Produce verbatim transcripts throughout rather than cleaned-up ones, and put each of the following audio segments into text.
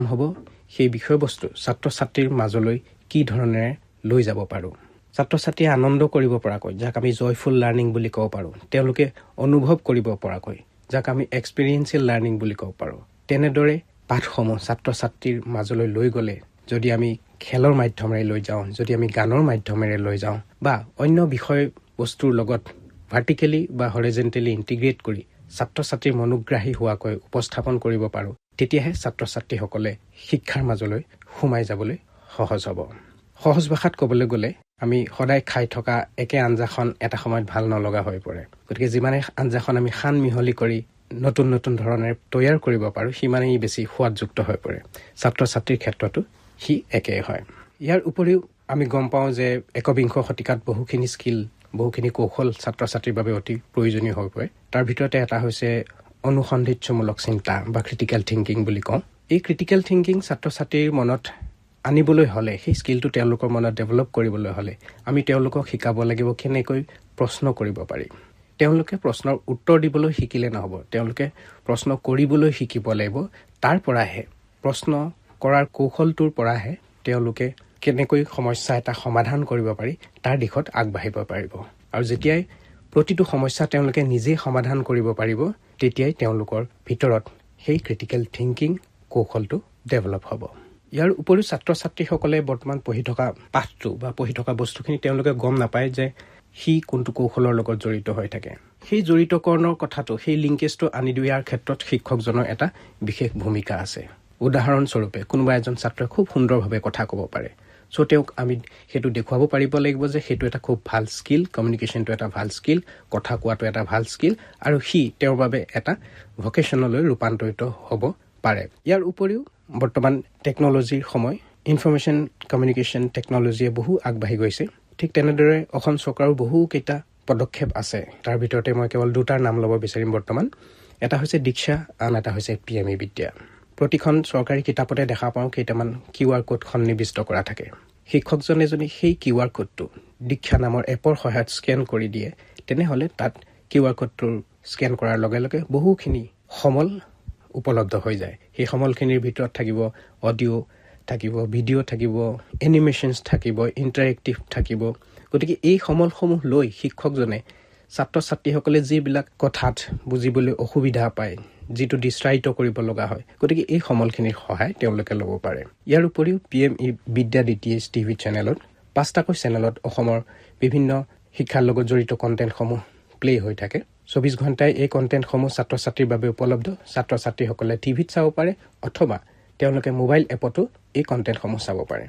হ'ব সেই বিষয়বস্তু ছাত্ৰ ছাত্ৰীৰ মাজলৈ কি ধৰণেৰে লৈ যাব পাৰোঁ। ছাত্ৰ ছাত্ৰীয়ে আনন্দ কৰিব পৰাকৈ, যাক আমি জয়ফুল লাৰ্ণিং বুলি ক'ব পাৰোঁ, তেওঁলোকে অনুভৱ কৰিব পৰাকৈ, যাক আমি এক্সপিৰিয়েঞ্চিয়েল লাৰ্ণিং বুলি ক'ব পাৰোঁ, তেনেদৰে পাঠসমূহ ছাত্ৰ ছাত্ৰীৰ মাজলৈ লৈ গ'লে, যদি আমি খেলৰ মাধ্যমেৰে লৈ যাওঁ, যদি আমি গানৰ মাধ্যমেৰে লৈ যাওঁ বা অন্য বিষয়বস্তুৰ লগত ভাৰ্টিকেলি বা হৰিজেণ্টেলি ইণ্টিগ্ৰেট কৰি ছাত্ৰ ছাত্ৰীৰ মনোগ্ৰাহী হোৱাকৈ উপস্থাপন কৰিব পাৰোঁ, তেতিয়াহে ছাত্ৰ ছাত্ৰীসকলে শিক্ষাৰ মাজলৈ সোমাই যাবলৈ সহজ হ'ব। সহজ ভাষাত ক'বলৈ গ'লে আমি সদায় খাই থকা একে আঞ্জাখন এটা সময়ত ভাল নলগা হৈ পৰে। গতিকে যিমানে আঞ্জাখন আমি সান মিহলি কৰি নতুন নতুন ধৰণে তৈয়াৰ কৰিব পাৰোঁ, সিমানেই বেছি সোৱাদযুক্ত হৈ পৰে। ছাত্ৰ ছাত্ৰীৰ ক্ষেত্ৰতো সি একেই হয়। ইয়াৰ উপৰিও আমি গম পাওঁ যে একবিংশ শতিকাত বহুখিনি স্কিল, বহুখিনি কৌশল ছাত্ৰ ছাত্ৰীৰ বাবে অতি প্ৰয়োজনীয় হৈ পৰে। তাৰ ভিতৰতে এটা হৈছে অনুসন্ধিৎসমূলক চিন্তা বা ক্ৰিটিকেল থিংকিং বুলি কওঁ। এই ক্ৰিটিকেল থিংকিং ছাত্ৰ ছাত্ৰীৰ মনত আনিবলৈ হ'লে, সেই স্কিলটো তেওঁলোকৰ মনত ডেভেলপ কৰিবলৈ হ'লে আমি তেওঁলোকক শিকাব লাগিব কেনেকৈ প্ৰশ্ন কৰিব পাৰি। তেওঁলোকে প্ৰশ্নৰ উত্তৰ দিবলৈ শিকিলে নহ'ব, তেওঁলোকে প্ৰশ্ন কৰিবলৈ শিকিব লাগিব। তাৰ পৰাহে, প্ৰশ্ন কৰাৰ কৌশলটোৰ পৰাহে তেওঁলোকে কেনেকৈ সমস্যা এটা সমাধান কৰিব পাৰি তাৰ দিশত আগবাঢ়িব পাৰিব। আৰু যেতিয়াই প্ৰতিটো সমস্যা তেওঁলোকে নিজেই সমাধান কৰিব পাৰিব, তেতিয়াই তেওঁলোকৰ ভিতৰত সেই ক্ৰিটিকেল থিংকিং কৌশলটো ডেভেলপ হ'ব। ইয়াৰ উপৰিও ছাত্ৰ ছাত্ৰীসকলে বৰ্তমান পঢ়ি থকা পাঠটো বা পঢ়ি থকা বস্তুখিনি তেওঁলোকে গম নাপায় যে সি কোনটো কৌশলৰ লগত জড়িত হৈ থাকে। সেই জড়িতকৰণৰ কথাটো, সেই লিংকেজটো আনি দিয়াৰ ক্ষেত্ৰত শিক্ষকজনৰ এটা বিশেষ ভূমিকা আছে। উদাহৰণস্বৰূপে কোনোবা এজন ছাত্ৰই খুব সুন্দৰভাৱে কথা ক'ব পাৰে, চ' তেওঁক আমি সেইটো দেখুৱাব পাৰিব লাগিব যে সেইটো এটা খুব ভাল স্কিল, কমিউনিকেশ্যনটো এটা ভাল স্কিল, কথা কোৱাটো এটা ভাল স্কিল, আৰু সি তেওঁৰ বাবে এটা ভকেশ্যনলৈ ৰূপান্তৰিত হ'ব পাৰে। ইয়াৰ উপৰিও বৰ্তমান টেকন'লজিৰ সময়, ইনফৰমেশ্যন কমিউনিকেশ্যন টেকন'লজিয়ে বহু আগবাঢ়ি গৈছে। ঠিক তেনেদৰে অসম চৰকাৰৰ বহুকেইটা পদক্ষেপ আছে। তাৰ ভিতৰতে মই কেৱল দুটাৰ নাম ল'ব বিচাৰিম বৰ্তমান। এটা হৈছে দীক্ষা, আন এটা হৈছে পি এম ই বিদ্যা। প্ৰতিখন চৰকাৰী কিতাপতে দেখা পাওঁ কেইটামান কিউ আৰ কোড সন্নিৱিষ্ট কৰা থাকে। শিক্ষকজনে যদি সেই কিউ আৰ কোডটো দীক্ষা নামৰ এপৰ সহায়ত স্কেন কৰি দিয়ে, তেনেহ'লে তাত কিউ আৰ কোডটোৰ স্কেন কৰাৰ লগে লগে বহুখিনি সমল উপলব্ধ হৈ যায়। সেই সমলখিনিৰ ভিতৰত থাকিব অডিঅ' থাকিব, ভিডিঅ' থাকিব, এনিমেশ্যনছ থাকিব, ইণ্টাৰেক্টিভ থাকিব। গতিকে এই সমলসমূহ লৈ শিক্ষকজনে ছাত্ৰ ছাত্ৰীসকলে যিবিলাক কথাত বুজিবলৈ অসুবিধা পায়, যিটো ডিষ্ট্ৰাইত কৰিব লগা হয়, গতিকে এই সমলখিনিৰ সহায় তেওঁলোকে ল'ব পাৰে। ইয়াৰ উপৰিও পি এম ই বিদ্যা ডি টি এইচ টিভি চেনেলত পাঁচটাকৈ চেনেলত অসমৰ বিভিন্ন শিক্ষাৰ লগত জড়িত কণ্টেণ্টসমূহ প্লে হৈ থাকে। চৌবিছ ঘণ্টাই এই কণ্টেণ্টসমূহ ছাত্ৰ ছাত্ৰীৰ বাবে উপলব্ধ। ছাত্ৰ ছাত্ৰীসকলে টিভিত চাব পাৰে অথবা তেওঁলোকে মোবাইল এপতো এই কণ্টেণ্টসমূহ চাব পাৰে।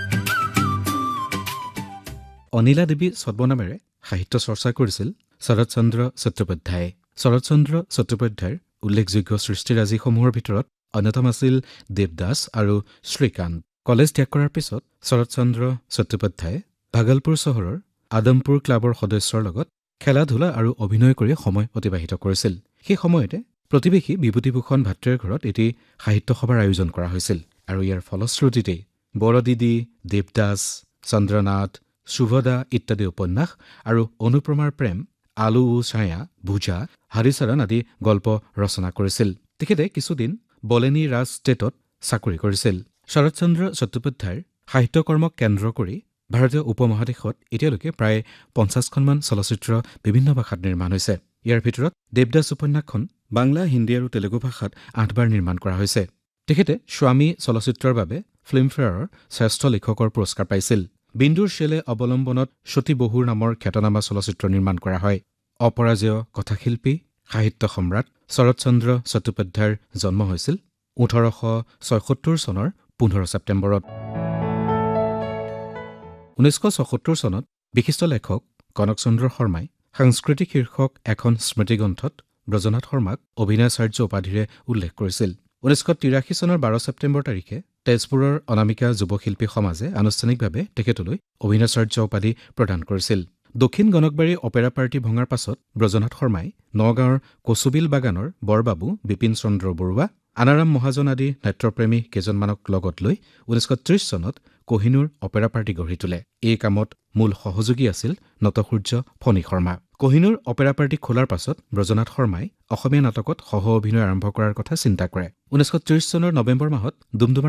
অনিলা দেৱী ছদ্মনামেৰে সাহিত্য চৰ্চা কৰিছিল শৰৎ চন্দ্ৰ চট্টোপাধ্যায়ে। শৰৎ চন্দ্ৰ চট্টোপাধ্যায়ৰ উল্লেখযোগ্য সৃষ্টিৰাজিসমূহৰ ভিতৰত অন্যতম আছিল দেৱদাস আৰু শ্ৰীকান্ত। কলেজ ত্যাগ কৰাৰ পিছত শৰৎ চন্দ্ৰ চট্টোপাধ্যায়ে ভাগলপুৰ চহৰৰ আদমপুৰ ক্লাবৰ সদস্যৰ লগত খেলা ধূলা আৰু অভিনয় কৰি সময় অতিবাহিত কৰিছিল। সেই সময়তে প্ৰতিবেশী বিভূতিভূষণ ভাতৃৰ ঘৰত এটি সাহিত্য সভাৰ আয়োজন কৰা হৈছিল আৰু ইয়াৰ ফলশ্ৰুতিতেই বৰদিদি, দেৱদাস, চন্দ্ৰনাথ, শুভদা ইত্যাদি উপন্যাস আৰু অনুপ্ৰমাৰ প্ৰেম, আলু ও ছায়া, ভুজা, হাৰিচৰণ আদি গল্প ৰচনা কৰিছিল। তেখেতে কিছুদিন বলেনী ৰাজ ষ্টেটত চাকৰি কৰিছিল। শৰৎচন্দ্ৰ চট্টোপাধ্যায়ৰ সাহিত্যকৰ্মক কেন্দ্ৰ কৰি ভাৰতীয় উপমহাদেশত এতিয়ালৈকে প্ৰায় পঞ্চাছখনমান চলচ্চিত্ৰ বিভিন্ন ভাষাত নিৰ্মাণ হৈছে। ইয়াৰ ভিতৰত দেৱদাস উপন্যাসখন বাংলা, হিন্দী আৰু তেলেগু ভাষাত আঠবাৰ নিৰ্মাণ কৰা হৈছে। তেখেতে স্বামী চলচ্চিত্ৰৰ বাবে ফিল্মফেয়াৰৰ শ্ৰেষ্ঠ লেখকৰ পুৰস্কাৰ পাইছিল। বিন্দুৰ শেলে অৱলম্বনত সতী বহুৰ নামৰ খ্যাতনামা চলচ্চিত্ৰ নিৰ্মাণ কৰা হয়। অপৰাজেয় কথাশিল্পী, সাহিত্য সম্ৰাট শৰৎচন্দ্ৰ চট্টোপাধ্যায়ৰ জন্ম হৈছিল ওঠৰশ ছয়সত্তৰ চনৰ পোন্ধৰ ছেপ্টেম্বৰত। ঊনৈছশ ছয়সত্তৰ চনত বিশিষ্ট লেখক কনকচন্দ্ৰ শৰ্মাই সাংস্কৃতিক শীৰ্ষক এখন স্মৃতিগ্ৰন্থত ব্ৰজনাথ শৰ্মাক অভিনয়াচাৰ্য উপাধিৰে উল্লেখ কৰিছিল। ঊনৈছশ তিৰাশী চনৰ বাৰ ছেপ্টেম্বৰ তাৰিখে তেজপুৰৰ অনামিকা যুৱশিল্পী সমাজে আনুষ্ঠানিকভাৱে তেখেতলৈ অভিনয়াচাৰ্য উপাধি প্ৰদান কৰিছিল। দক্ষিণ গণকবাৰী অপেৰা পাৰ্টি ভঙাৰ পাছত ব্ৰজনাথ শৰ্মাই নগাঁৱৰ কচুবিল বাগানৰ বৰবাবু বিপিন চন্দ্ৰ বৰুৱা, আনাৰাম মহাজন আদি নাট্যপ্ৰেমী কেইজনমানক লগত লৈ ঊনৈছশ ত্ৰিশ চনত কহিনুৰ অপেৰা পাৰ্টি গঢ়ি তোলে। এই কামত মূল সহযোগী আছিল নটসূৰ্য ফণী শৰ্মা। কহিনুৰ অপেৰা পাৰ্টি খোলাৰ পাছত ব্ৰজনাথ শৰ্মাই অসমীয়া নাটকত সহ অভিনয় আৰম্ভ কৰাৰ কথা চিন্তা কৰে। ঊনৈছশ ত্ৰিশ চনৰ নৱেম্বৰ মাহত ডুমডুমাৰ